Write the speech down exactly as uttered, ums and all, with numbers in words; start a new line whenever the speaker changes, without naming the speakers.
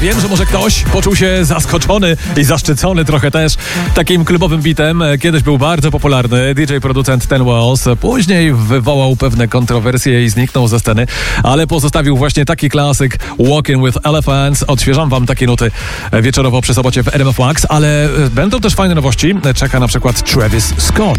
wiem, że może ktoś poczuł się zaskoczony i zaszczycony trochę też takim klubowym bitem. Kiedyś był bardzo popularny D J producent Ten Walls, później wywołał pewne kontrowersje i zniknął ze sceny, ale pozostawił właśnie taki klasyk Walking with Elephants. Odświeżam wam takie nuty wieczorowo przy sobocie w R M F Max, ale będą też fajne nowości. Czeka na przykład Travis Scott.